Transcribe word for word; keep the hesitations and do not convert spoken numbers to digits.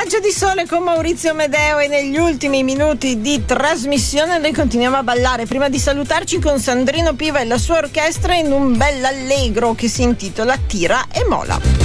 Raggio di sole con Maurizio Medeo, e negli ultimi minuti di trasmissione noi continuiamo a ballare prima di salutarci con Sandrino Piva e la sua orchestra in un bel allegro che si intitola Tira e Mola.